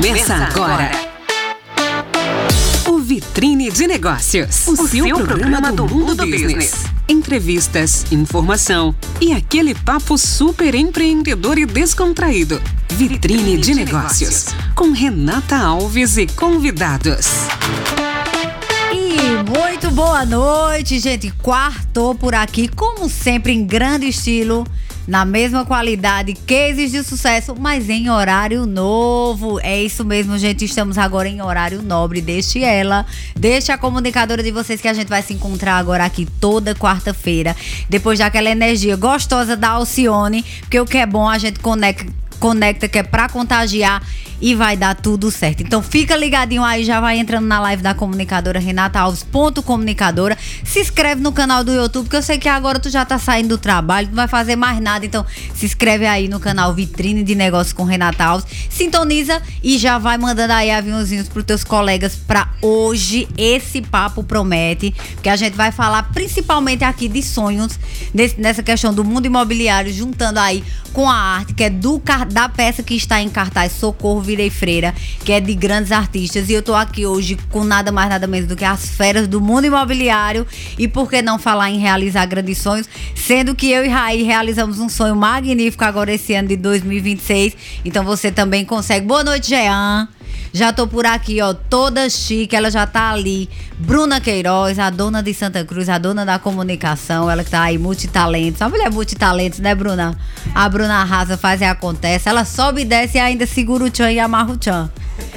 Começa agora o Vitrine de Negócios, o seu programa do mundo do business. Entrevistas, informação e aquele papo super empreendedor e descontraído. Vitrine de Negócios, com Renata Alves e convidados. Muito boa noite, gente. Quartou por aqui, como sempre, em grande estilo, na mesma qualidade, cases de sucesso, mas em horário novo. É isso mesmo, gente. Estamos agora em horário nobre. Deixe a comunicadora de vocês, que a gente vai se encontrar agora aqui toda quarta-feira, depois daquela energia gostosa da Alcione, porque o que é bom a gente conecta, que é pra contagiar, e vai dar tudo certo. Então fica ligadinho aí, já vai entrando na live da comunicadora, renataalves.comunicadora. Se inscreve no canal do YouTube, que eu sei que agora tu já tá saindo do trabalho, tu não vai fazer mais nada, então se inscreve aí no canal Vitrine de Negócios com Renata Alves, sintoniza e já vai mandando aí aviãozinhos pros teus colegas pra hoje. Esse papo promete, porque a gente vai falar principalmente aqui de sonhos, nessa questão do mundo imobiliário, juntando aí com a arte, que é da peça que está em cartaz Socorro Virei Freira, que é de grandes artistas. E eu tô aqui hoje com nada mais, nada menos do que as feras do mundo imobiliário. E por que não falar em realizar grandes sonhos, sendo que eu e Raí realizamos um sonho magnífico agora esse ano de 2026. Então você também consegue. Boa noite, Jean. Já tô por aqui, ó, toda chique, ela já tá ali. Bruna Queiroz, a dona de Santa Cruz, a dona da comunicação, ela que tá aí, multitalentos. A mulher multitalentos, né, Bruna? A Bruna arrasa, faz e acontece. Ela sobe e desce e ainda segura o tchan e amarra o tchan.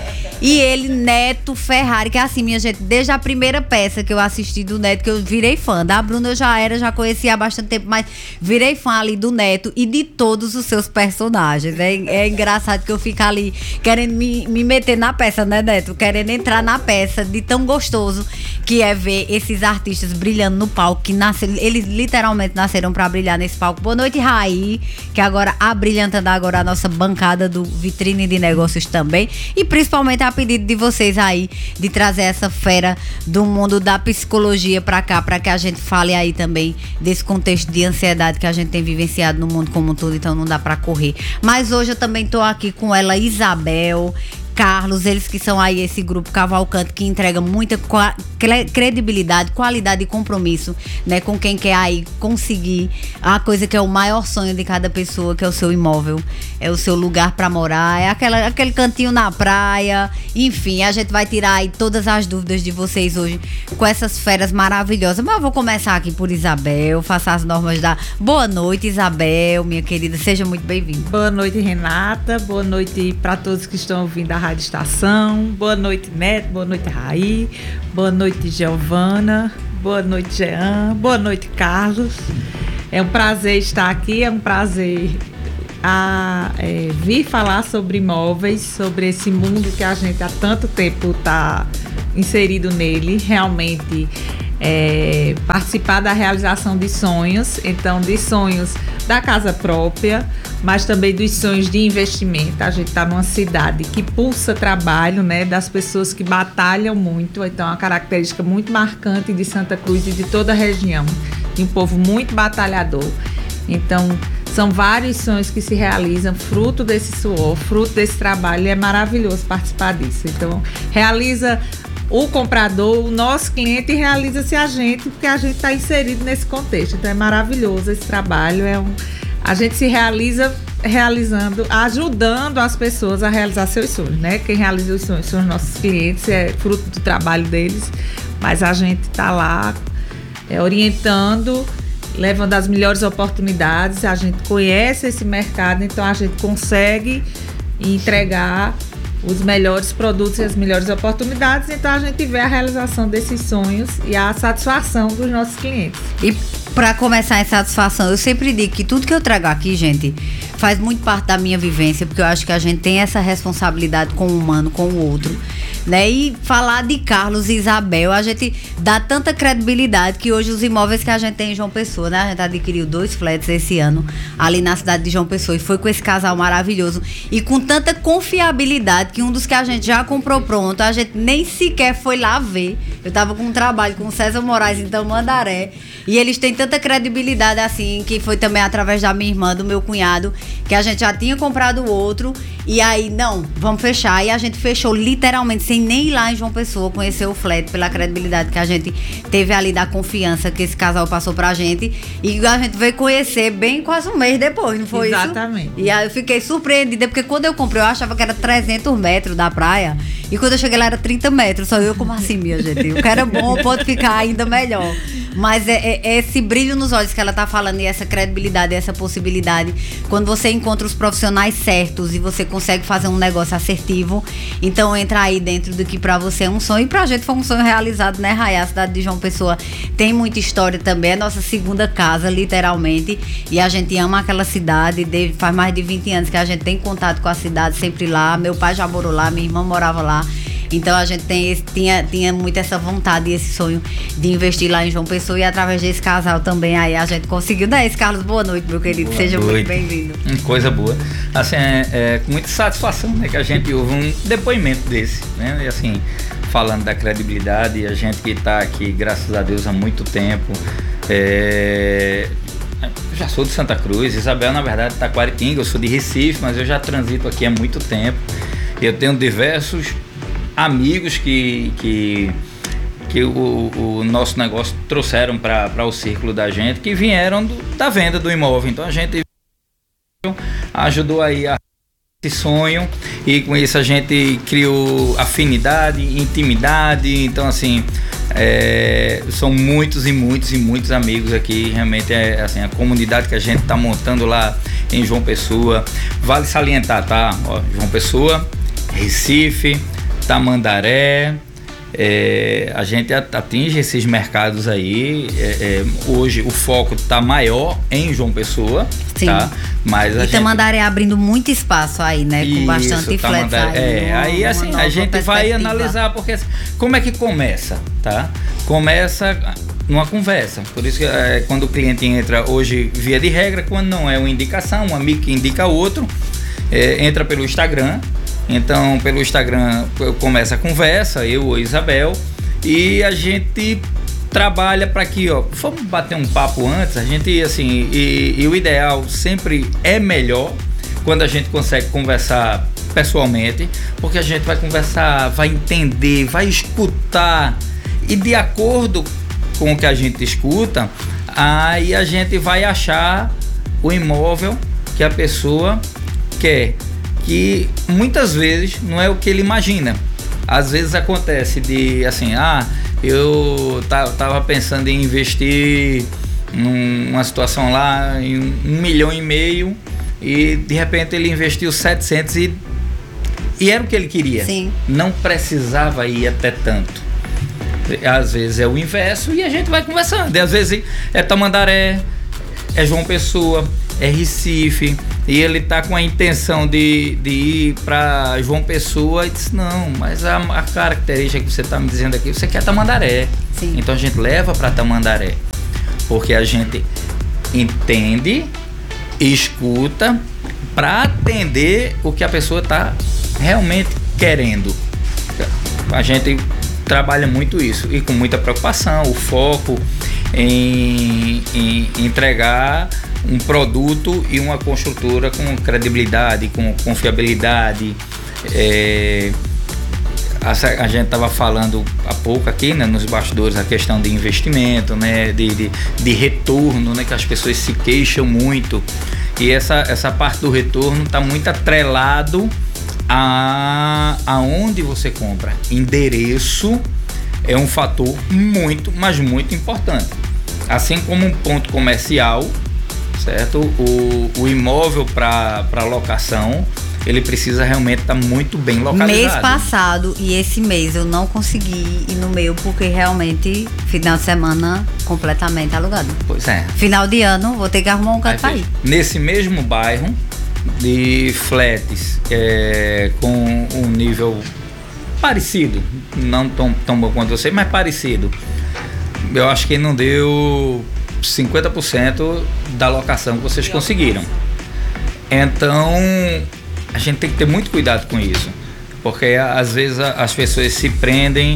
E ele, Neto Ferrari, que é assim, minha gente, desde a primeira peça que eu assisti do Neto, que eu virei fã. Da Bruna eu já conhecia há bastante tempo, mas virei fã ali do Neto e de todos os seus personagens. É engraçado que eu fico ali querendo me meter na peça, né, Neto? Querendo entrar na peça, de tão gostoso que é ver esses artistas brilhando no palco, que eles literalmente nasceram pra brilhar nesse palco. Boa noite, Raí, que agora abrilhantando agora a nossa bancada do Vitrine de Negócios também. E principalmente a pedido de vocês aí, de trazer essa fera do mundo da psicologia pra cá, pra que a gente fale aí também desse contexto de ansiedade que a gente tem vivenciado no mundo como um todo, então não dá pra correr. Mas hoje eu também tô aqui com ela, Isabel, Carlos, eles que são aí esse grupo Cavalcante, que entrega muita credibilidade, qualidade e compromisso, né, com quem quer aí conseguir a coisa que é o maior sonho de cada pessoa, que é o seu imóvel, é o seu lugar pra morar, é aquele cantinho na praia. Enfim, a gente vai tirar aí todas as dúvidas de vocês hoje com essas feras maravilhosas. Mas eu vou começar aqui por Isabel, faço as normas da... Boa noite, Isabel, minha querida, seja muito bem-vinda. Boa noite, Renata, boa noite para todos que estão ouvindo a Rádio Estação, boa noite, Neto, boa noite, Raí, boa noite, Giovana, boa noite, Jean, boa noite, Carlos. É um prazer estar aqui, é um prazer vir falar sobre imóveis, sobre esse mundo que a gente há tanto tempo está inserido nele, realmente participar da realização de sonhos, então de sonhos da casa própria, mas também dos sonhos de investimento. A gente está numa cidade que pulsa trabalho, né, das pessoas que batalham muito, então é uma característica muito marcante de Santa Cruz e de toda a região, de um povo muito batalhador. Então são vários sonhos que se realizam fruto desse suor, fruto desse trabalho, e é maravilhoso participar disso. Então realiza o comprador, o nosso cliente, e realiza-se a gente, porque a gente está inserido nesse contexto. Então é maravilhoso esse trabalho, a gente se realizando, ajudando as pessoas a realizar seus sonhos, né? Quem realiza os sonhos são os nossos clientes, é fruto do trabalho deles, mas a gente está lá orientando, levando as melhores oportunidades. A gente conhece esse mercado, então a gente consegue entregar os melhores produtos e as melhores oportunidades, então a gente vê a realização desses sonhos e a satisfação dos nossos clientes. E para começar essa satisfação, eu sempre digo que tudo que eu trago aqui, gente, faz muito parte da minha vivência, porque eu acho que a gente tem essa responsabilidade com o humano, com o outro, né? E falar de Carlos e Isabel, a gente dá tanta credibilidade que hoje os imóveis que a gente tem em João Pessoa, né? A gente adquiriu 2 flats esse ano ali na cidade de João Pessoa e foi com esse casal maravilhoso e com tanta confiabilidade que um dos que a gente já comprou pronto, a gente nem sequer foi lá ver. Eu tava com um trabalho com o César Moraes em Tamandaré e eles têm tanta credibilidade assim, que foi também através da minha irmã, do meu cunhado, que a gente já tinha comprado outro e aí, não, vamos fechar. E a gente fechou literalmente sem nem ir lá em João Pessoa conhecer o flat, pela credibilidade que a gente teve ali, da confiança que esse casal passou pra gente. E a gente veio conhecer bem quase um mês depois, não foi? Exatamente. Isso? E aí eu fiquei surpreendida, porque quando eu comprei eu achava que era 300 metros da praia e quando eu cheguei lá era 30 metros. Só eu, como assim, minha gente? O que era bom pode ficar ainda melhor. Mas é esse brilho nos olhos que ela tá falando e essa credibilidade, essa possibilidade. Quando você encontra os profissionais certos e você consegue fazer um negócio assertivo, então entra aí dentro do que pra você é um sonho. E pra gente foi um sonho realizado, né, Raia? A cidade de João Pessoa tem muita história também, é nossa segunda casa, literalmente. E a gente ama aquela cidade, faz mais de 20 anos que a gente tem contato com a cidade, sempre lá. Meu pai já morou lá, minha irmã morava lá. Então a gente tinha muito essa vontade e esse sonho de investir lá em João Pessoa e através desse casal também aí a gente conseguiu. Não é isso, Carlos? Boa noite, meu querido. Boa Seja noite. muito bem-vindo. Coisa boa. Assim, com muita satisfação, né, que a gente ouve um depoimento desse, né? E assim, falando da credibilidade, a gente que está aqui, graças a Deus, há muito tempo. Eu já sou de Santa Cruz, Isabel, na verdade, está Taquaritinga, eu sou de Recife, mas eu já transito aqui há muito tempo. Eu tenho diversos amigos que o nosso negócio trouxeram para o círculo da gente, que vieram da venda do imóvel. Então a gente ajudou aí a esse sonho e com isso a gente criou afinidade, intimidade. Então assim, são muitos amigos aqui. Realmente assim, a comunidade que a gente está montando lá em João Pessoa. Vale salientar, tá? Ó, João Pessoa, Recife, Tamandaré, a gente atinge esses mercados aí. Hoje o foco está maior em João Pessoa. Sim. Tá? Mas e Tamandaré abrindo muito espaço aí, né? Com bastante flats aí. Aí assim, a gente vai analisar, porque como é que começa, tá? Começa numa conversa. Por isso que quando o cliente entra hoje, via de regra, quando não é uma indicação, um amigo que indica outro, entra pelo Instagram. Então, pelo Instagram começa a conversa, eu ou Isabel, e a gente trabalha para aqui, ó, vamos bater um papo antes, a gente, assim, e o ideal sempre é melhor quando a gente consegue conversar pessoalmente, porque a gente vai conversar, vai entender, vai escutar, e de acordo com o que a gente escuta, aí a gente vai achar o imóvel que a pessoa quer, que muitas vezes não é o que ele imagina. Às vezes acontece de assim, eu tava pensando em investir numa situação lá em 1,5 milhão e de repente ele investiu 700 e era o que ele queria. Sim. Não precisava ir até tanto. Às vezes é o inverso e a gente vai conversando. E às vezes é Tamandaré, é João Pessoa, é Recife, e ele tá com a intenção de ir para João Pessoa e disse, não, mas a característica que você tá me dizendo aqui, você quer Tamandaré. Sim. Então a gente leva para Tamandaré, porque a gente entende, escuta para atender o que a pessoa tá realmente querendo. A gente trabalha muito isso e com muita preocupação, o foco em entregar um produto e uma construtora com credibilidade, com confiabilidade. A gente estava falando há pouco aqui, né, nos bastidores, a questão de investimento, né, de retorno, né, que as pessoas se queixam muito, e essa parte do retorno está muito atrelado aonde você compra. Endereço é um fator muito, mas muito importante, assim como um ponto comercial, certo? O imóvel para locação, ele precisa realmente estar muito bem localizado. Mês passado e esse mês eu não consegui ir no meu, porque realmente final de semana completamente alugado. Pois é. Final de ano vou ter que arrumar um canto pra ir. Nesse mesmo bairro de flats com um nível parecido, não tão bom quanto você, mas parecido. Eu acho que não deu 50% da locação que vocês conseguiram. Então, a gente tem que ter muito cuidado com isso, porque às vezes as pessoas se prendem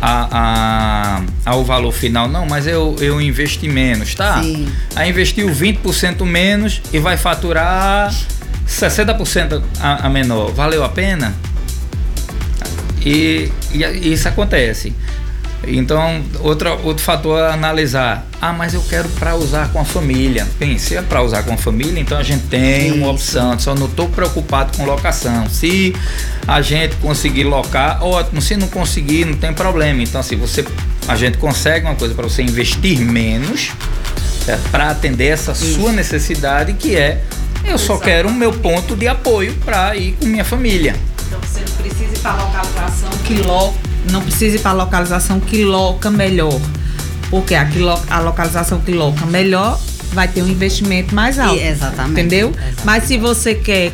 ao valor final. Não, mas eu investi menos, tá? Sim. Aí investiu 20% menos e vai faturar 60% a menor. Valeu a pena? E isso acontece. Então, outro fator a analisar. Mas eu quero para usar com a família. Bem, se é para usar com a família, então a gente tem uma opção. Só não estou preocupado com locação. Se a gente conseguir locar, ótimo. Se não conseguir, não tem problema. Então, assim, a gente consegue uma coisa para você investir menos, para atender essa sua necessidade, que é: eu só quero o meu ponto de apoio para ir com minha família. Então, você não precisa ir para a localização que loca. Não precisa ir para a localização que loca melhor, porque a localização que loca melhor vai ter um investimento mais alto. Exatamente. Entendeu? Exatamente. Mas se você quer,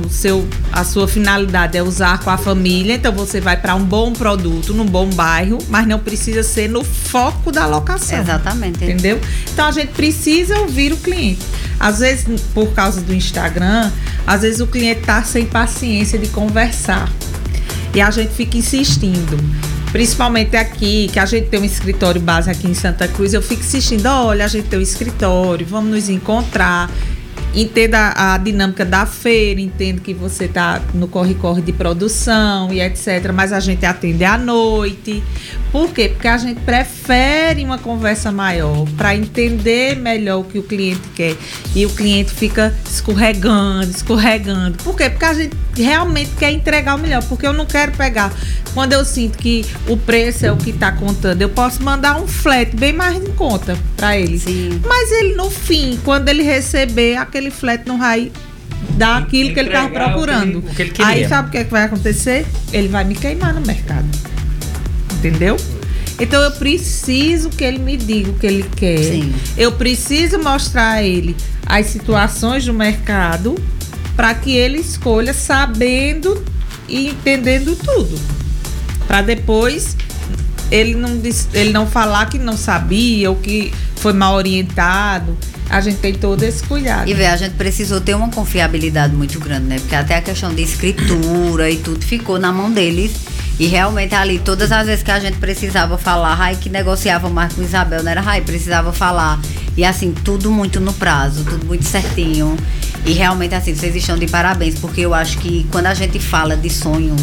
a sua finalidade é usar com a família, então você vai para um bom produto, num bom bairro, mas não precisa ser no foco da locação. Exatamente. Entendeu? Então a gente precisa ouvir o cliente. Às vezes, por causa do Instagram, às vezes o cliente está sem paciência de conversar. E a gente fica insistindo, principalmente aqui, que a gente tem um escritório base aqui em Santa Cruz, eu fico insistindo: olha, a gente tem um escritório, vamos nos encontrar, entenda a dinâmica da feira, entendo que você está no corre-corre de produção e etc, mas a gente atende à noite. Por quê? Porque a gente prefere uma conversa maior para entender melhor o que o cliente quer, e o cliente fica escorregando. Por quê? Porque a gente realmente quer entregar o melhor, porque eu não quero pegar, quando eu sinto que o preço é o que está contando, eu posso mandar um flat bem mais em conta para ele. Sim. Mas ele, no fim, quando ele receber, aquele flat não vai dar aquilo que ele estava procurando. O que ele queria. Aí sabe o que vai acontecer? Ele vai me queimar no mercado. Entendeu? Então eu preciso que ele me diga o que ele quer. Sim. Eu preciso mostrar a ele as situações do mercado para que ele escolha sabendo e entendendo tudo. Para depois ele não falar que não sabia ou que foi mal orientado. A gente tem todo esse cuidado. E a gente precisou ter uma confiabilidade muito grande, né? Porque até a questão de escritura e tudo ficou na mão deles. E realmente ali, todas as vezes que a gente precisava falar, que negociava mais com Isabel, não era precisava falar. E assim, tudo muito no prazo, tudo muito certinho. E realmente assim, vocês estão de parabéns, porque eu acho que quando a gente fala de sonhos,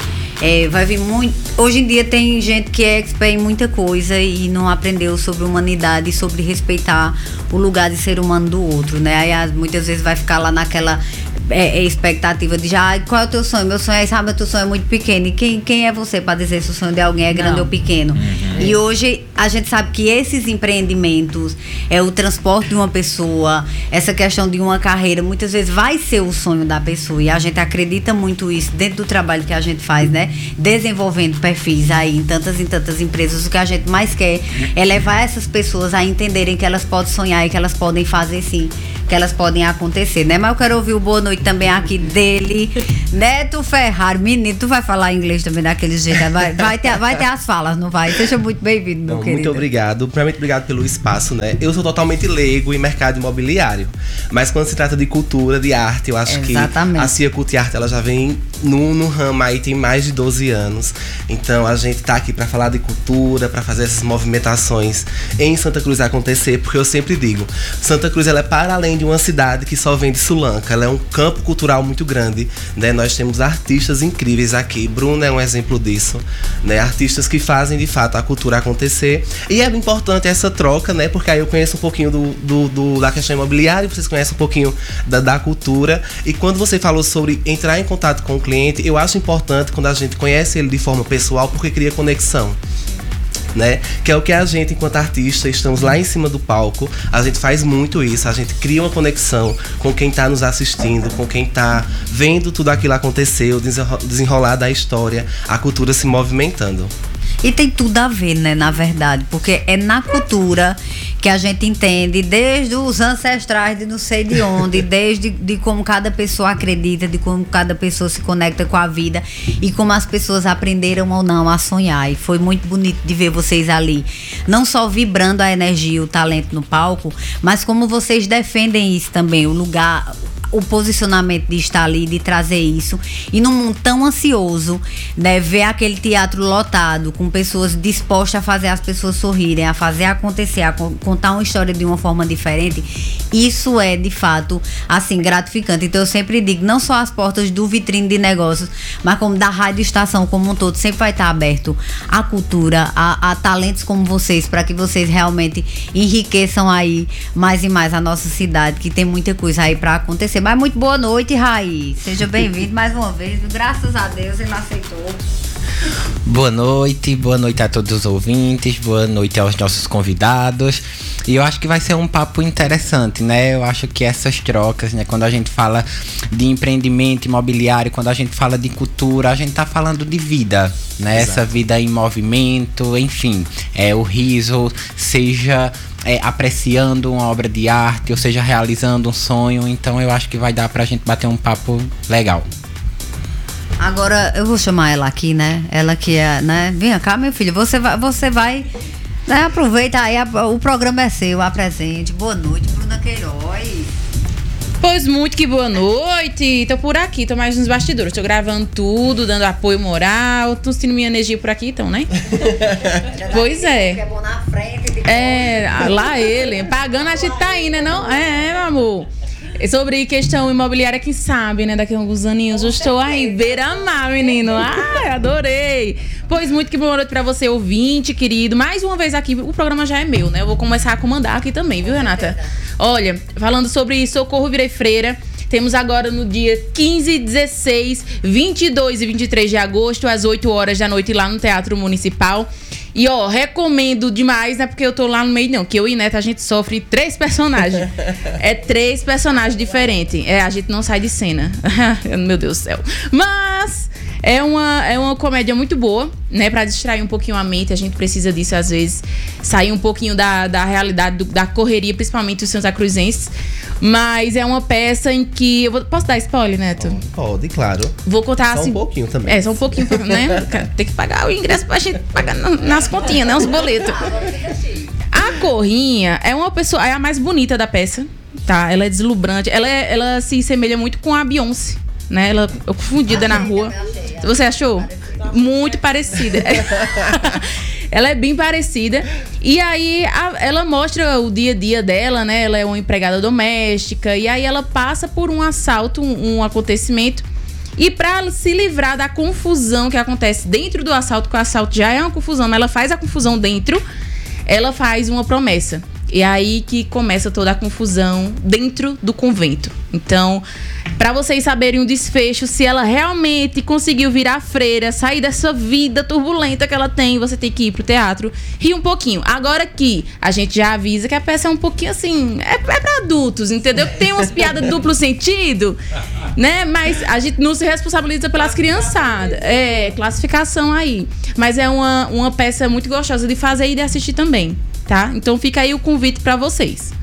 vai vir muito. Hoje em dia tem gente que é expert em muita coisa e não aprendeu sobre humanidade e sobre respeitar o lugar de ser humano do outro, né? Aí muitas vezes vai ficar lá naquela expectativa de qual é o teu sonho? Meu sonho é esse, meu teu sonho é muito pequeno. E quem é você para dizer se o sonho de alguém é grande ou pequeno? E hoje a gente sabe que esses empreendimentos, o transporte de uma pessoa, essa questão de uma carreira, muitas vezes vai ser o sonho da pessoa, e a gente acredita muito isso dentro do trabalho que a gente faz, né? Desenvolvendo perfis aí em tantas empresas. O que a gente mais quer é levar essas pessoas a entenderem que elas podem sonhar e que elas podem fazer sim, que elas podem acontecer, né? Mas eu quero ouvir o boa noite também aqui dele, Neto Ferrari. Menino, tu vai falar inglês também daquele jeito, vai ter as falas, não vai? Seja muito bem-vindo, meu querido. Muito obrigado, primeiramente obrigado pelo espaço, né? Eu sou totalmente leigo em mercado imobiliário, mas quando se trata de cultura, de arte, eu acho que a Cia Cultura e Arte, ela já vem no ramo aí tem mais de 12 anos, então a gente tá aqui para falar de cultura, para fazer essas movimentações em Santa Cruz acontecer, porque eu sempre digo, Santa Cruz ela é para além de uma cidade que só vende sulanca, ela é um campo cultural muito grande, né? Nós temos artistas incríveis aqui, Bruna é um exemplo disso, né? Artistas que fazem de fato a cultura acontecer, e é importante essa troca, né? Porque aí eu conheço um pouquinho da questão imobiliária, vocês conhecem um pouquinho da cultura, e quando você falou sobre entrar em contato com o cliente, eu acho importante quando a gente conhece ele de forma pessoal, porque cria conexão, né? Que é o que a gente, enquanto artista, estamos lá em cima do palco, a gente faz muito isso, a gente cria uma conexão com quem está nos assistindo, com quem está vendo tudo aquilo acontecer, o desenrolar da história, a cultura se movimentando. E tem tudo a ver, né, na verdade, porque é na cultura que a gente entende desde os ancestrais de não sei de onde, desde de como cada pessoa acredita, de como cada pessoa se conecta com a vida e como as pessoas aprenderam ou não a sonhar. E foi muito bonito de ver vocês ali, não só vibrando a energia, o talento no palco, mas como vocês defendem isso também, o lugar, o posicionamento de estar ali, de trazer isso. E num mundo tão ansioso, né, ver aquele teatro lotado, com pessoas dispostas a fazer as pessoas sorrirem, a fazer acontecer, a contar uma história de uma forma diferente, isso é, de fato, assim, gratificante. Então eu sempre digo, não só as portas do Vitrine de Negócios, mas como da Rádio Estação como um todo, sempre vai estar aberto à cultura, a talentos como vocês, para que vocês realmente enriqueçam aí mais e mais a nossa cidade, que tem muita coisa aí para acontecer. Mas muito boa noite, Raí. Seja bem-vindo mais uma vez. Graças a Deus ele aceitou. Boa noite a todos os ouvintes, boa noite aos nossos convidados. E eu acho que vai ser um papo interessante, né? Eu acho que essas trocas, né? Quando a gente fala de empreendimento imobiliário, quando a gente fala de cultura, a gente tá falando de vida, né? Exato. Essa vida em movimento, enfim, o riso, seja apreciando uma obra de arte, ou seja, realizando um sonho. Então eu acho que vai dar pra gente bater um papo legal. Agora eu vou chamar ela aqui, né? Ela que é, né? Vem cá, meu filho, você vai, né? Aproveita aí, o programa é seu, apresente. Boa noite, Bruna Queiroz. Pois muito que boa noite. Tô por aqui, tô mais nos bastidores. Tô gravando tudo, dando apoio moral. Tô sentindo minha energia por aqui, então, né? Pois é. Que é bom na frente. Lá ele. Pagando a gente tá aí, né? Não? Meu amor. Sobre questão imobiliária, quem sabe, né? Daqui a alguns aninhos eu estou aí, beira-mar, menino. Ai, adorei. Pois muito que boa noite pra você, ouvinte, querido. Mais uma vez aqui, o programa já é meu, né? Eu vou começar a comandar aqui também, viu, Renata? Olha, falando sobre Socorro Virei Freira, temos agora no dia 15, 16, 22 e 23 de agosto, às 8 horas da noite, lá no Teatro Municipal. E, recomendo demais, não é porque eu tô lá no meio, não. Que eu e Neto, a gente sofre 3 personagens. 3 personagens diferentes. A gente não sai de cena. Meu Deus do céu. Mas é uma comédia muito boa, né? Pra distrair um pouquinho a mente. A gente precisa disso, às vezes. Sair um pouquinho da realidade, da correria, principalmente os Santa Cruzenses. Mas é uma peça em que... Posso dar spoiler, Neto? Pode, claro. Vou contar só assim... um pouquinho também. Só um pouquinho, né? Tem que pagar o ingresso pra gente pagar nas continhas, né? Os boletos. A Corrinha é uma pessoa... É a mais bonita da peça, tá? Ela é deslumbrante. Ela se assemelha muito com a Beyoncé, né? Ela é confundida na rua. Você achou? Muito parecida. Ela é bem parecida. E aí, ela mostra o dia a dia dela, né? Ela é uma empregada doméstica. E aí, ela passa por um assalto, um acontecimento. E para se livrar da confusão que acontece dentro do assalto, que o assalto já é uma confusão, mas ela faz a confusão dentro, ela faz uma promessa. E aí que começa toda a confusão dentro do convento. Então, para vocês saberem o desfecho, se ela realmente conseguiu virar freira, sair dessa vida turbulenta que ela tem, você tem que ir pro teatro, rir um pouquinho. Agora que a gente já avisa que a peça é um pouquinho assim, é para adultos, entendeu? Tem umas piadas de duplo sentido, né? Mas a gente não se responsabiliza pelas criançadas. Classificação aí. Mas é uma peça muito gostosa de fazer e de assistir também. Tá? Então fica aí o convite pra vocês.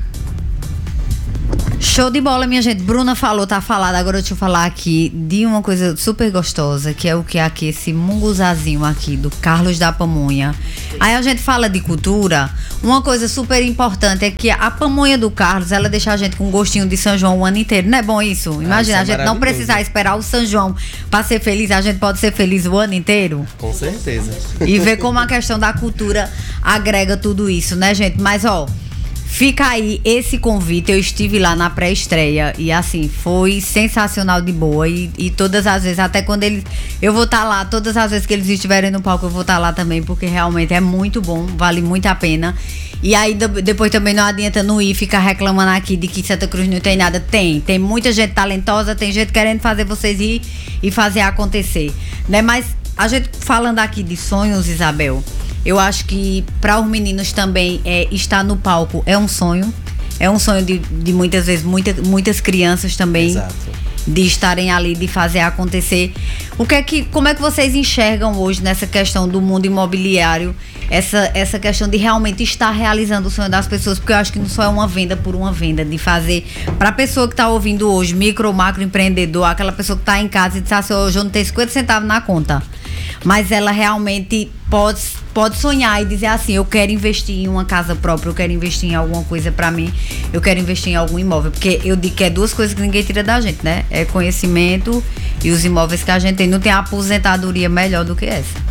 Show de bola, minha gente. Bruna falou, tá falado. Agora deixa eu falar aqui de uma coisa super gostosa, que é o que é aqui, esse munguzazinho aqui, do Carlos da Pamonha. Aí a gente fala de cultura. Uma coisa super importante é que a pamonha do Carlos, ela deixa a gente com gostinho de São João o ano inteiro. Não é bom isso? Imagina, a gente não precisar esperar o São João pra ser feliz. A gente pode ser feliz o ano inteiro. Com certeza. E ver como a questão da cultura agrega tudo isso, né, gente? Mas, fica aí esse convite. Eu estive lá na pré-estreia e assim, foi sensacional de boa. E todas as vezes, até quando eu vou estar lá, todas as vezes que eles estiverem no palco, eu vou estar lá também, porque realmente é muito bom, vale muito a pena. E aí depois também não adianta não ir ficar reclamando aqui de que Santa Cruz não tem nada. Tem muita gente talentosa, tem gente querendo fazer vocês ir e fazer acontecer, né? Mas a gente falando aqui de sonhos, Isabel, eu acho que para os meninos também estar no palco é um sonho. É um sonho de muitas vezes, muitas crianças também. Exato. De estarem ali, de fazer acontecer. Como é que vocês enxergam hoje nessa questão do mundo imobiliário, essa questão de realmente estar realizando o sonho das pessoas? Porque eu acho que não só é uma venda por uma venda, de fazer para a pessoa que está ouvindo hoje, micro ou macro empreendedor, aquela pessoa que está em casa e diz assim, hoje eu não tenho 50 centavos na conta, mas ela realmente pode sonhar e dizer assim, eu quero investir em uma casa própria, eu quero investir em alguma coisa para mim, eu quero investir em algum imóvel, porque eu digo que é duas coisas que ninguém tira da gente, né? É conhecimento e os imóveis que a gente tem. Não tem aposentadoria melhor do que essa.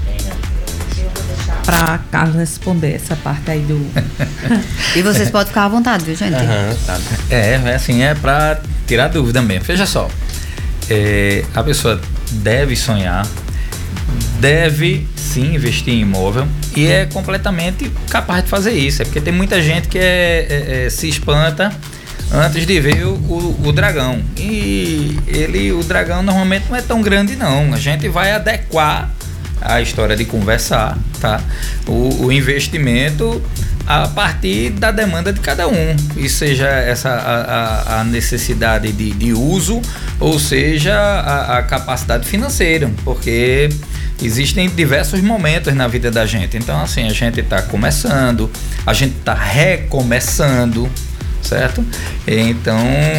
Para Carlos responder essa parte aí do... E vocês podem ficar à vontade, viu, gente? Tá. Assim, é para tirar dúvida mesmo. Veja só, a pessoa deve sonhar, deve sim investir em imóvel e é completamente capaz de fazer isso. É porque tem muita gente que se espanta antes de ver o dragão. E o dragão normalmente não é tão grande não. A gente vai adequar a história de conversar, tá? O investimento a partir da demanda de cada um, e seja a necessidade de uso, ou seja a capacidade financeira, porque existem diversos momentos na vida da gente. Então assim, a gente está começando, a gente está recomeçando, certo? Então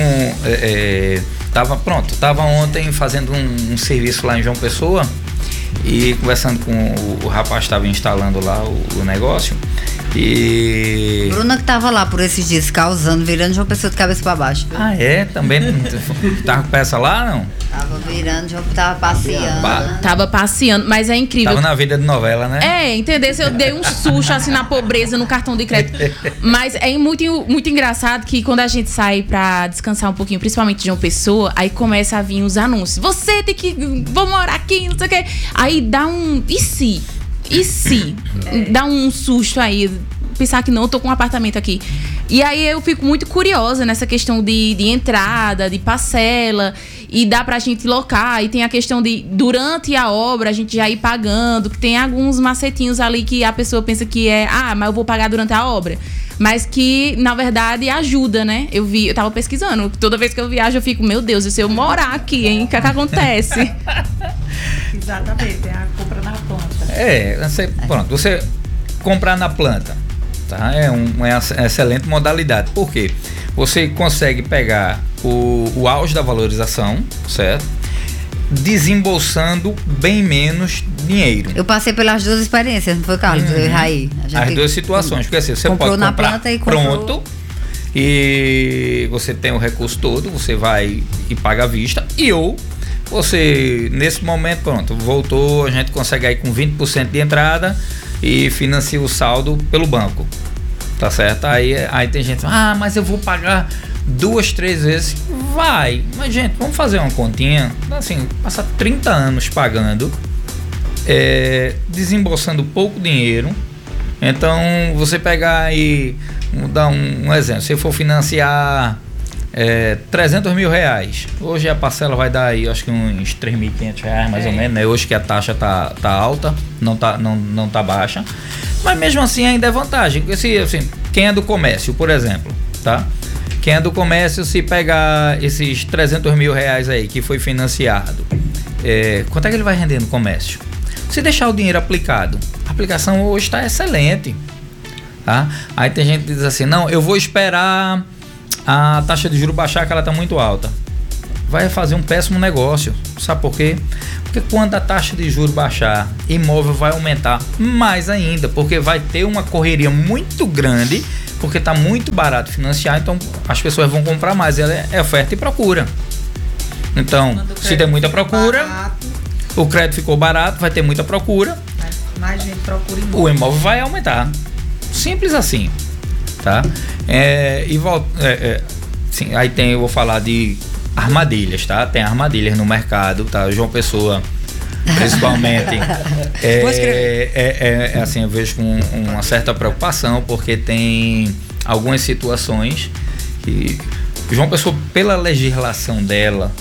tava ontem fazendo um serviço lá em João Pessoa e conversando com o rapaz que estava instalando lá o negócio. E Bruna que tava lá por esses dias causando, virando de uma pessoa de cabeça para baixo, viu? Também tava com peça lá, não? Tava virando, tava passeando. Tava passeando, mas é incrível. Tava na vida de novela, né? Entendeu? Eu dei um susto assim na pobreza no cartão de crédito. Mas é muito, muito engraçado que quando a gente sai pra descansar um pouquinho, principalmente de uma pessoa, aí começa a vir os anúncios. Você tem que... Vou morar aqui, não sei o quê. Aí dá um... E se? Dá um susto aí, pensar que não, eu tô com um apartamento aqui. E aí eu fico muito curiosa nessa questão de entrada, de parcela, e dá pra gente locar, e tem a questão de, durante a obra, a gente já ir pagando, que tem alguns macetinhos ali que a pessoa pensa que mas eu vou pagar durante a obra. Mas que, na verdade, ajuda, né? Eu tava pesquisando. Toda vez que eu viajo, eu fico, meu Deus, e se eu morar aqui, hein? O que acontece? Exatamente, é a compra na planta. Você comprar na planta, tá? É uma excelente modalidade. Por quê? Você consegue pegar o auge da valorização, certo? Desembolsando bem menos dinheiro. Eu passei pelas duas experiências, não foi, Carlos? Eu e Raí. As duas situações, porque assim, você pode comprar planta e pronto, e você tem o recurso todo, você vai e paga à vista, ou você, nesse momento, pronto, voltou, a gente consegue aí com 20% de entrada e financia o saldo pelo banco, tá certo? Aí tem gente, mas eu vou pagar 2, 3 vezes. Vai, mas gente, vamos fazer uma continha, assim, passar 30 anos pagando, desembolsando pouco dinheiro. Então, você pegar e, vou dar um exemplo, se for financiar 300 mil reais, hoje a parcela vai dar aí, acho que uns 3.500 reais mais ou menos, né? Hoje que a taxa tá alta, não tá baixa, mas mesmo assim ainda é vantagem, porque se, assim, quem é do comércio, por exemplo, tá? Quem é do comércio, se pegar esses 300 mil reais aí que foi financiado, quanto é que ele vai render no comércio? Se deixar o dinheiro aplicado, a aplicação hoje está excelente, tá? Aí tem gente que diz assim, não, eu vou esperar a taxa de juros baixar, que ela está muito alta. Vai fazer um péssimo negócio. Sabe por quê? Porque quando a taxa de juros baixar, imóvel vai aumentar mais ainda, porque vai ter uma correria muito grande, porque está muito barato financiar, então as pessoas vão comprar mais. É oferta e procura. Então, se tem muita procura, o crédito ficou barato, vai ter muita procura, mais gente procura imóvel. O imóvel vai aumentar. Simples assim, tá? Sim, aí eu vou falar de armadilhas, tá? Tem armadilhas no mercado, tá? João Pessoa, principalmente, assim, eu vejo com uma certa preocupação, porque tem algumas situações que João Pessoa, pela legislação dela,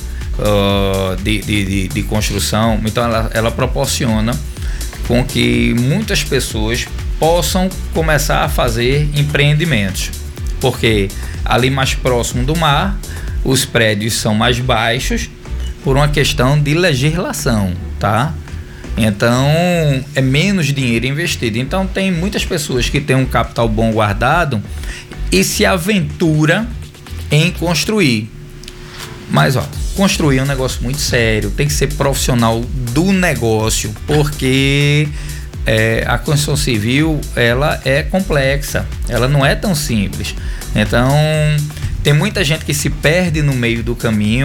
de construção, então ela proporciona com que muitas pessoas possam começar a fazer empreendimentos, porque ali mais próximo do mar os prédios são mais baixos, por uma questão de legislação, tá? Então, é menos dinheiro investido. Então, tem muitas pessoas que têm um capital bom guardado e se aventura em construir. Mas, construir é um negócio muito sério, tem que ser profissional do negócio, porque a construção civil, ela é complexa, ela não é tão simples. Então, tem muita gente que se perde no meio do caminho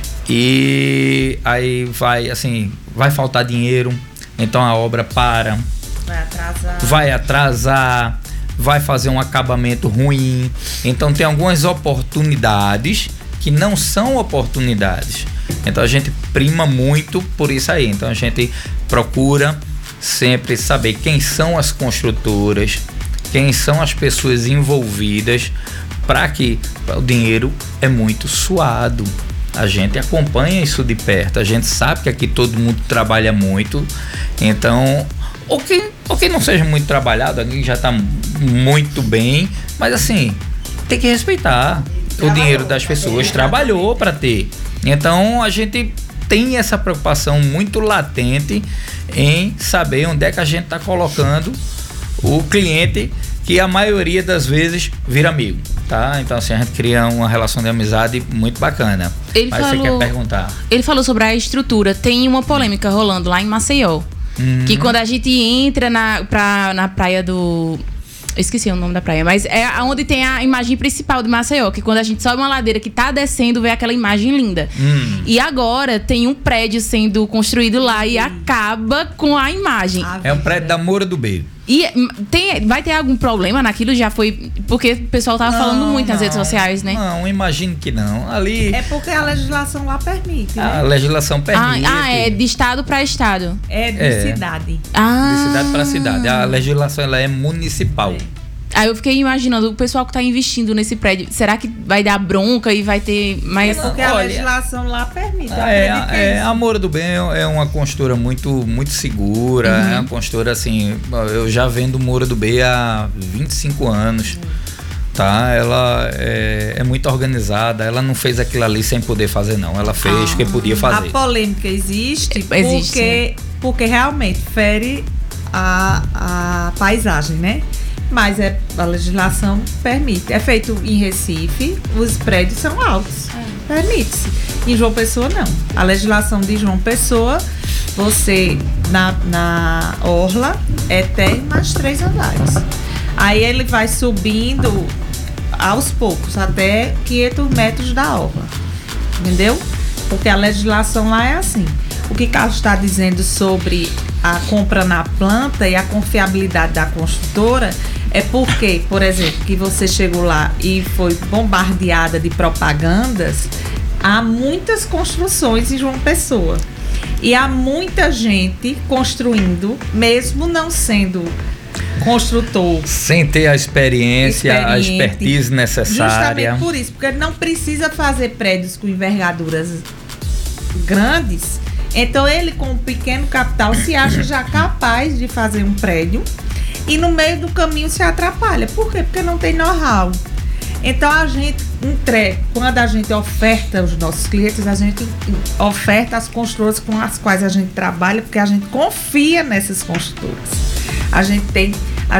e aí vai faltar dinheiro, então a obra para, vai atrasar, vai fazer um acabamento ruim. Então tem algumas oportunidades que não são oportunidades. Então a gente prima muito por isso aí. Então a gente procura sempre saber quem são as construtoras, quem são as pessoas envolvidas, para que o dinheiro é muito suado. A gente acompanha isso de perto, a gente sabe que aqui todo mundo trabalha muito, então, ou que não seja muito trabalhado, alguém já está muito bem, mas assim, tem que respeitar o dinheiro das pessoas, trabalhou para ter. Então, a gente tem essa preocupação muito latente em saber onde é que a gente está colocando o cliente, que a maioria das vezes vira amigo, tá? Então, assim, a gente cria uma relação de amizade muito bacana. Mas você quer perguntar? Ele falou sobre a estrutura. Tem uma polêmica rolando lá em Maceió. Que quando a gente entra na praia do... Eu esqueci o nome da praia, mas é onde tem a imagem principal de Maceió, que quando a gente sobe uma ladeira que tá descendo, vê aquela imagem linda. E agora tem um prédio sendo construído lá e acaba com a imagem. É um prédio da Moura do B. E vai ter algum problema naquilo? Já foi... Porque o pessoal tava falando muito nas redes sociais, né? Não, imagino que não. Ali... É porque a legislação lá permite, né? A legislação permite. É de estado para estado. É de cidade. De cidade para cidade. A legislação, ela é municipal. Aí eu fiquei imaginando, o pessoal que tá investindo nesse prédio, será que vai dar bronca e vai ter mais... Porque a legislação lá permite. A Moura do Bem é uma construtora muito segura, é uma construtora assim, eu já vendo Moura do Bem há 25 anos, tá? Ela é muito organizada, ela não fez aquilo ali sem poder fazer, não, ela fez o que podia fazer. A polêmica existe porque realmente fere a paisagem, né? Mas a legislação permite. É feito em Recife, os prédios são altos. Permite-se. Em João Pessoa, não. A legislação de João Pessoa, você, na orla, é até mais 3 andares. Aí ele vai subindo aos poucos, até 500 metros da orla. Entendeu? Porque a legislação lá é assim. O que Carlos está dizendo sobre a compra na planta e a confiabilidade da construtora é porque, por exemplo, que você chegou lá e foi bombardeada de propagandas, há muitas construções em João Pessoa. E há muita gente construindo, mesmo não sendo construtor. Sem ter a experiência, a expertise necessária. Justamente por isso, porque não precisa fazer prédios com envergaduras grandes. Então ele, com um pequeno capital, se acha já capaz de fazer um prédio e no meio do caminho se atrapalha. Por quê? Porque não tem know-how. Então a gente entrega, quando a gente oferta os nossos clientes, a gente oferta as construtoras com as quais a gente trabalha, porque a gente confia nessas construtoras. A gente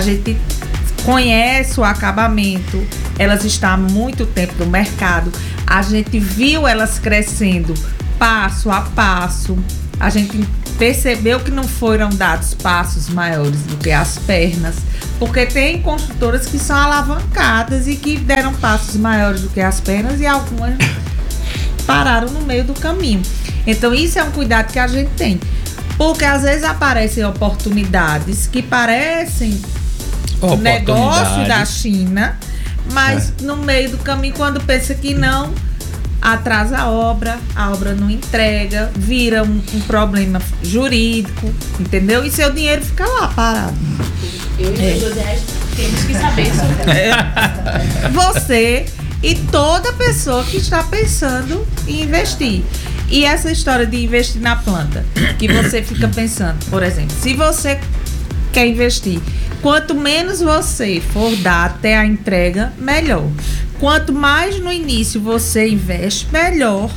conhece o acabamento, elas estão há muito tempo no mercado, a gente viu elas crescendo passo a passo, a gente percebeu que não foram dados passos maiores do que as pernas, porque tem construtoras que são alavancadas e que deram passos maiores do que as pernas e algumas pararam no meio do caminho. Então isso é um cuidado que a gente tem, porque às vezes aparecem oportunidades que parecem negócio da China, mas no meio do caminho, quando pensa que não, atrasa a obra não entrega, vira um problema jurídico, entendeu? E seu dinheiro fica lá parado. Eu e o José temos que saber sobre você e toda pessoa que está pensando em investir. E essa história de investir na planta, que você fica pensando, por exemplo, se você quer investir, quanto menos você for dar até a entrega, melhor. Quanto mais no início você investe, melhor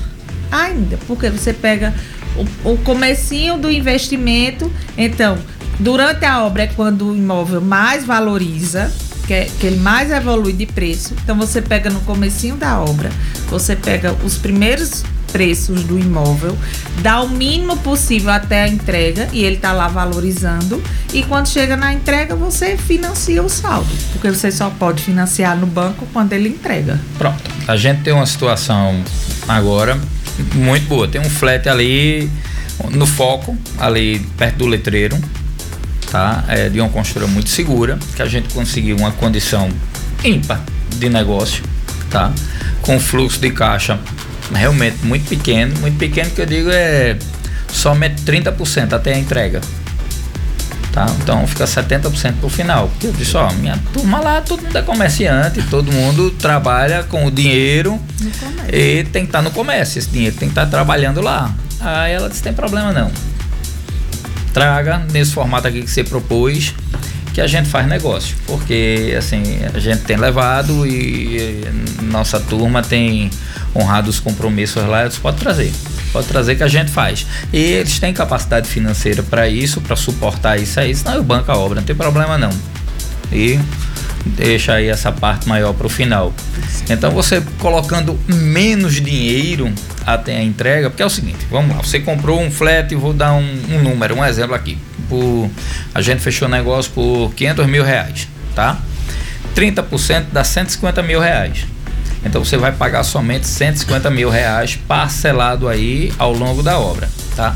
ainda, porque você pega o comecinho do investimento. Então, durante a obra é quando o imóvel mais valoriza, que ele mais evolui de preço. Então você pega no comecinho da obra, você pega os primeiros preços do imóvel, dá o mínimo possível até a entrega e ele está lá valorizando, e quando chega na entrega você financia o saldo, porque você só pode financiar no banco quando ele entrega. Pronto, a gente tem uma situação agora muito boa, tem um flat ali no foco, ali perto do letreiro, tá? É de uma construtora muito segura, que a gente conseguiu uma condição ímpar de negócio, tá? Com fluxo de caixa realmente muito pequeno que eu digo é somente 30% até a entrega, tá? Então fica 70% pro final, porque eu disse, minha turma lá, todo mundo é comerciante, todo mundo trabalha com o dinheiro e tem que estar no comércio, esse dinheiro tem que estar trabalhando lá. Aí ela disse, tem problema não, traga nesse formato aqui que você propôs, que a gente faz negócio, porque assim, a gente tem levado e nossa turma tem honrado os compromissos lá. Eles pode trazer que a gente faz, e eles têm capacidade financeira para isso, para suportar isso aí, senão eu banco a obra, não tem problema não, e deixa aí essa parte maior para o final. Então você colocando menos dinheiro até a entrega, porque é o seguinte, vamos lá, você comprou um flat, vou dar um número, um exemplo aqui, a gente fechou o negócio por R$500 mil, tá? 30% dá R$150 mil, então você vai pagar somente R$150 mil parcelado aí ao longo da obra, tá?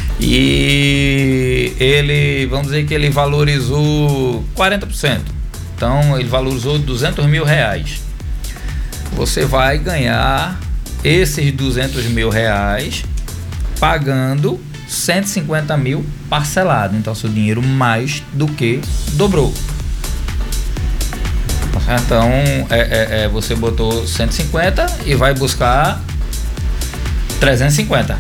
E ele, vamos dizer que ele valorizou 40%, então ele valorizou R$200 mil, você vai ganhar esses R$200 mil pagando R$150 mil parcelado, então seu dinheiro mais do que dobrou. Então você botou 150 e vai buscar 350.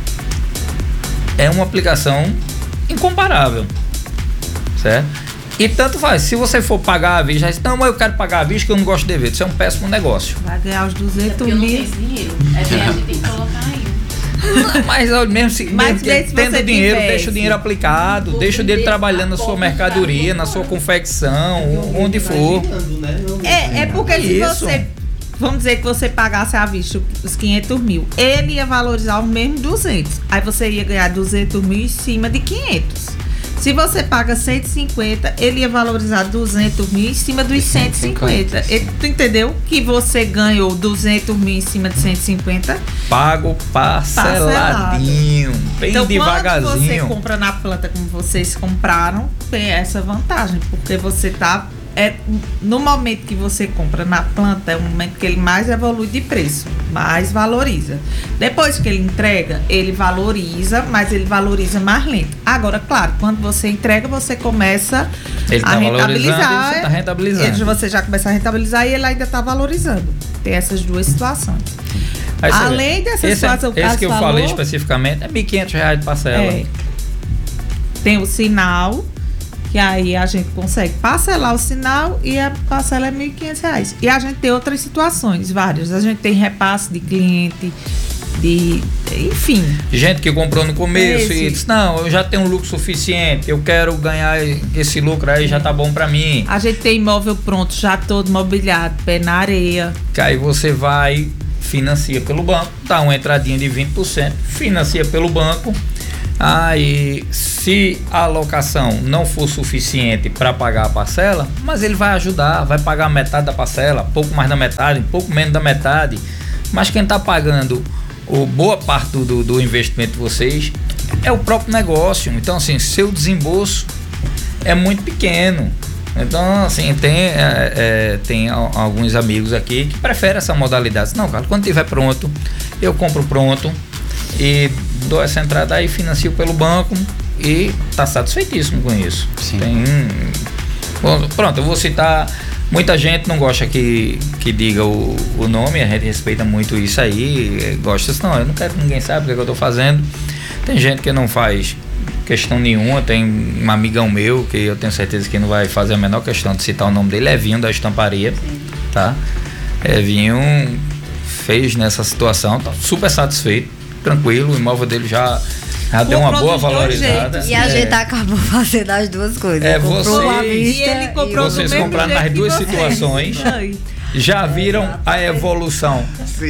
É uma aplicação incomparável, certo? E tanto faz, se você for pagar à vista, não, mas eu quero pagar à vista que eu não gosto de dever, isso é um péssimo negócio. Vai ganhar os 200 mil. Não tem dinheiro, a gente tem que colocar aí. Mas mesmo se tendo dinheiro, deixa o dinheiro aplicado, deixa o dinheiro trabalhando na sua mercadoria, na sua confecção, onde for. É porque se você, vamos dizer que você pagasse à vista os 500 mil, ele ia valorizar o mesmo 200, aí você ia ganhar 200 mil em cima de 500. Se você paga 150, ele ia valorizar 200 mil em cima dos 150. Tu entendeu que você ganhou 200 mil em cima de 150? Pago parceladinho, bem então, devagarzinho. Quando você compra na planta como vocês compraram, tem essa vantagem, porque você tá... no momento que você compra na planta, é o momento que ele mais evolui de preço, mais valoriza. Depois que ele entrega, ele valoriza, mas ele valoriza mais lento. Agora, claro, quando você entrega, você começa a rentabilizar. Você tá rentabilizando. Você já começa a rentabilizar e ele ainda está valorizando. Tem essas duas situações. Aí, além dessa situação que eu falei especificamente, é R$1.500 de parcela. Tem o sinal, que aí a gente consegue parcelar o sinal e a parcela é R$1.500. E a gente tem outras situações, várias. A gente tem repasse de cliente, enfim. Gente que comprou no começo e disse, não, eu já tenho um lucro suficiente, eu quero ganhar esse lucro aí, já tá bom pra mim. A gente tem imóvel pronto, já todo mobiliado, pé na areia. Que aí você vai, financia pelo banco, dá uma entradinha de 20%, financia pelo banco. Aí, se a alocação não for suficiente para pagar a parcela, mas ele vai ajudar, vai pagar metade da parcela, pouco mais da metade, pouco menos da metade. Mas quem está pagando boa parte do investimento de vocês é o próprio negócio. Então, assim, seu desembolso é muito pequeno. Então, assim, tem alguns amigos aqui que preferem essa modalidade. Não, cara, quando estiver pronto, eu compro pronto e dou essa entrada aí, financio pelo banco e tá satisfeitíssimo com isso. Sim. Bom, pronto, eu vou citar. Muita gente não gosta que diga o nome, a gente respeita muito isso aí, gosta assim, não, eu não quero que ninguém saiba o que eu tô fazendo. Tem gente que não faz questão nenhuma, tem um amigão meu que eu tenho certeza que não vai fazer a menor questão de citar o nome dele, Evinho da Estamparia, tá? Evinho fez nessa situação, tá super satisfeito, tranquilo, o imóvel dele já deu uma boa valorizada. E a gente acabou fazendo as duas coisas. Comprou à vista e ele comprou vocês compraram nas duas situações. Já viram a evolução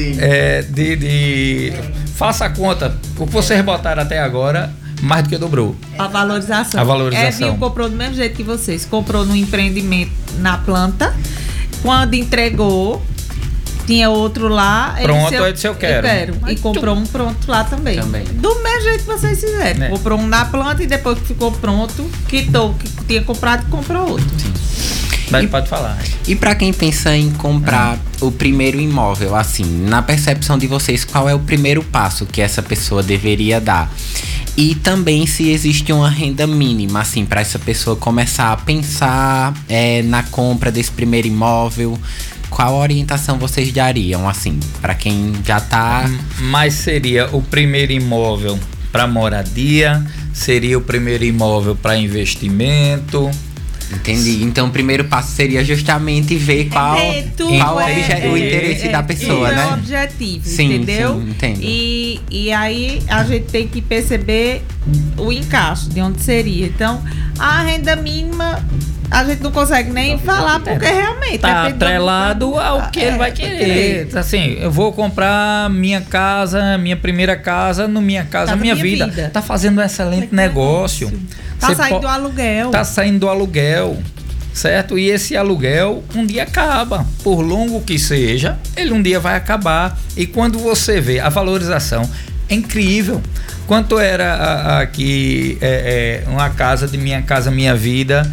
de faça a conta, o que vocês botaram até agora, mais do que dobrou. A valorização. Edinho comprou do mesmo jeito que vocês. Comprou no empreendimento na planta. Quando entregou, tinha outro lá. Pronto, ele disse eu quero. E comprou um pronto lá também. Do mesmo jeito que vocês fizeram. Comprou um na planta e depois que ficou pronto, quitou o que tinha comprado e comprou outro. Sim. Mas pode falar. E para quem pensa em comprar o primeiro imóvel, assim, na percepção de vocês, qual é o primeiro passo que essa pessoa deveria dar? E também se existe uma renda mínima, assim, para essa pessoa começar a pensar na compra desse primeiro imóvel. Qual orientação vocês dariam, assim, para quem já tá... Mas seria o primeiro imóvel para moradia? Seria o primeiro imóvel para investimento? Entendi. Então o primeiro passo seria justamente ver qual o interesse da pessoa, né? É o objetivo, entendeu? Sim, entendo. E aí a gente tem que perceber o encaixe, de onde seria. Então, a renda mínima a gente não consegue nem falar, porque realmente tá atrelado ao que ele vai querer. Assim, eu vou comprar minha casa, minha primeira casa, no Minha Casa Minha Vida. Tá fazendo um excelente negócio. Tá saindo do aluguel. Tá saindo do aluguel, certo? E esse aluguel um dia acaba. Por longo que seja, ele um dia vai acabar. E quando você vê a valorização, é incrível. Quanto era aqui uma casa de Minha Casa Minha Vida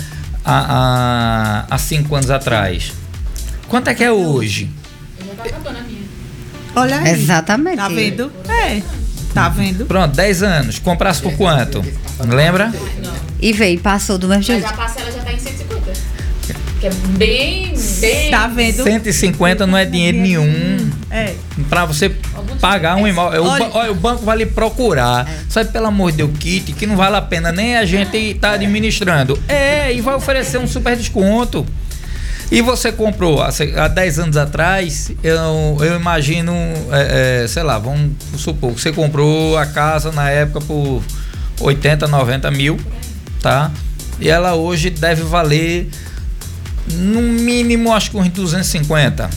há 5 anos atrás? Quanto é que é hoje? Já tá acabando a minha. Olha aí. Exatamente. Tá vendo? Tá vendo? Pronto, 10 anos. Comprasse por quanto? Lembra? Não. E veio, passou do mesmo jeito. Mas a parcela já tá em 150. Que é bem... Tá vendo? 150 não é dinheiro nenhum. Pra você pagar um imóvel. Olha, o banco vai lhe procurar. Sabe, pelo amor de Deus, kit, que não vale a pena nem a gente tá administrando. E vai oferecer um super desconto. E você comprou há 10 anos atrás, eu imagino, sei lá, vamos supor que você comprou a casa na época por 80, 90 mil, tá? E ela hoje deve valer, no mínimo, acho que uns 250.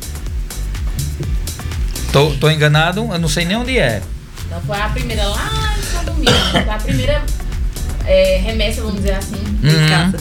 Tô enganado? Eu não sei nem onde é. Não, foi a primeira lá em São Domingo. Foi a primeira remessa, vamos dizer assim, de casa.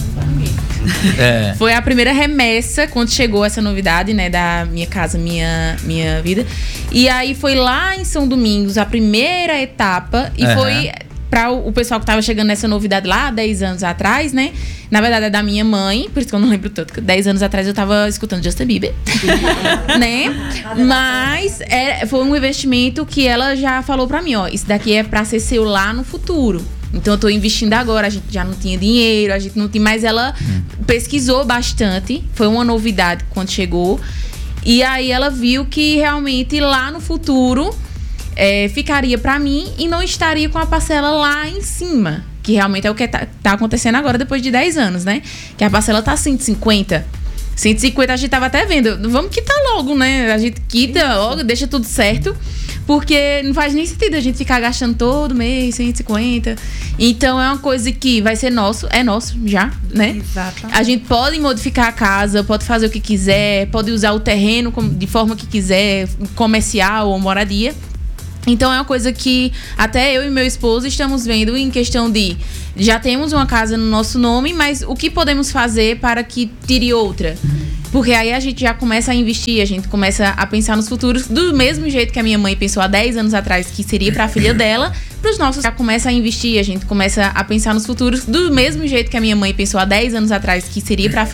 Foi a primeira remessa quando chegou essa novidade, né, da Minha Casa Minha Vida. E aí foi lá em São Domingos a primeira etapa e foi para o pessoal que tava chegando nessa novidade lá 10 anos atrás, né? Na verdade é da minha mãe, por isso que eu não lembro tanto. 10 anos atrás eu tava escutando Justin Bieber, né? Mas foi um investimento que ela já falou pra mim, ó, isso daqui é pra ser seu lá no futuro. Então eu tô investindo agora, a gente já não tinha dinheiro, a gente não tinha, mas ela pesquisou bastante, foi uma novidade quando chegou. E aí ela viu que realmente lá no futuro ficaria pra mim e não estaria com a parcela lá em cima. Que realmente é o que tá acontecendo agora depois de 10 anos, né? Que a parcela tá 150. 150 a gente tava até vendo. Vamos quitar logo, né? A gente quita logo, deixa tudo certo. Porque não faz nem sentido a gente ficar gastando todo mês 150. Então é uma coisa que vai ser é nosso já, né? Exatamente. A gente pode modificar a casa, pode fazer o que quiser, pode usar o terreno de forma que quiser, comercial ou moradia. Então é uma coisa que até eu e meu esposo estamos vendo em questão de já temos uma casa no nosso nome, mas o que podemos fazer para que tire outra? Porque aí a gente já começa a investir, a gente começa a pensar nos futuros do mesmo jeito que a minha mãe pensou há 10 anos atrás que seria para a filha dela, para os nossos já começa a investir, a gente começa a pensar nos futuros do mesmo jeito que a minha mãe pensou há 10 anos atrás que seria para